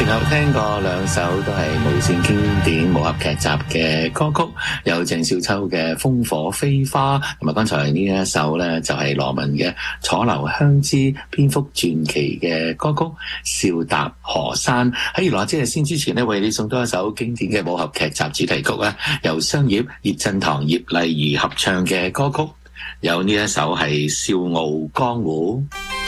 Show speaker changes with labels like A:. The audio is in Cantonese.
A: 前後聽過兩首都係無線經典武俠劇集嘅歌曲，有鄭少秋嘅《烽火飛花》，同埋剛才呢一首呢，就係羅文嘅《楚留香之蝙蝠傳奇》嘅歌曲《笑踏河山》。喺娛樂即係先之前呢，為你送多一首經典嘅武俠劇集主題曲啊，由商業葉振棠、葉麗儀合唱嘅歌曲，有呢一首係《笑傲江湖》。